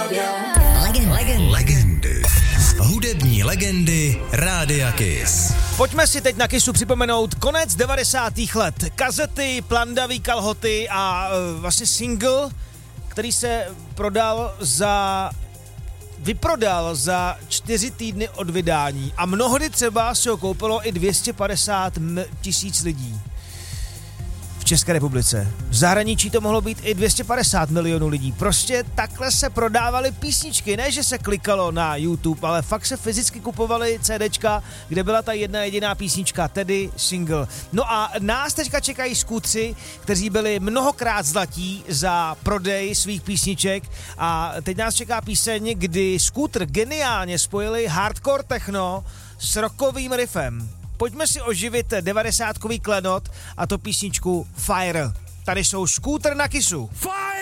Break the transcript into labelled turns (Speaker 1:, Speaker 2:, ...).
Speaker 1: Legendy. Hudební legendy Rádia Kiss.
Speaker 2: Pojďme si teď na Kissu připomenout konec 90. let. Kazety, plandavý kalhoty a vlastně single, který se vyprodal za 4 týdny od vydání a mnohdy třeba si ho koupilo i 250 000 lidí. V České republice. V zahraničí to mohlo být i 250 milionů lidí. Prostě takhle se prodávaly písničky. Ne, že se klikalo na YouTube, ale fakt se fyzicky kupovaly CDčka, kde byla ta jedna jediná písnička, tedy single. No a nás teďka čekají skútři, kteří byli mnohokrát zlatí za prodej svých písniček a teď nás čeká píseň, kdy skútr geniálně spojili hardcore techno s rockovým riffem. Pojďme si oživit 90kový klenot a to písničku Fire. Tady jsou Skútr na Kissu.
Speaker 3: Fire!